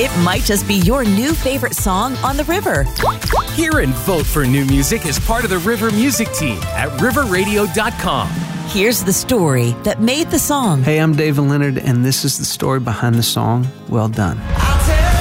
It might just be your new favorite song on the river. Hear and vote for new music as part of the River Music Team at riverradio.com. Here's the story that made the song. Hey, I'm David Leonard, and this is the story behind the song, Well Done.